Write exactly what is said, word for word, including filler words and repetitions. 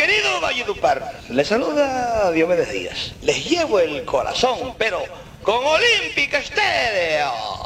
querido Valledupar, les saluda Diomedes Díaz. Les llevo el corazón, pero con Olímpica Estéreo.